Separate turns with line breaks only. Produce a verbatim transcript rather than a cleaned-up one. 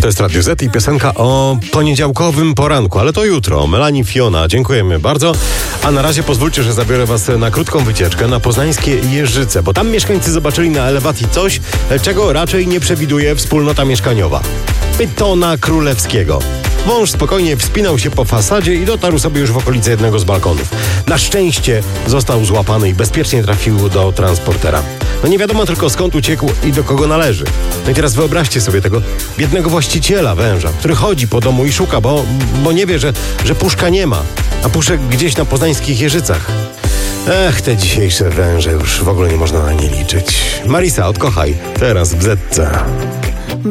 To jest Radio Z i piosenka o poniedziałkowym poranku, ale to jutro. Melanie, Fiona, dziękujemy bardzo. A na razie pozwólcie, że zabiorę was na krótką wycieczkę na poznańskie Jeżyce, bo tam mieszkańcy zobaczyli na elewacji coś, czego raczej nie przewiduje wspólnota mieszkaniowa. Pytona królewskiego. Wąż spokojnie wspinał się po fasadzie i dotarł sobie już w okolice jednego z balkonów. Na szczęście został złapany i bezpiecznie trafił do transportera. No nie wiadomo tylko skąd uciekł i do kogo należy. No i teraz wyobraźcie sobie tego biednego właściciela węża, który chodzi po domu i szuka, bo, bo nie wie, że, że puszka nie ma, a puszek gdzieś na poznańskich Jeżycach. Ech, te dzisiejsze węże, już w ogóle nie można na nie liczyć. Marisa, odkochaj, teraz w Zetce.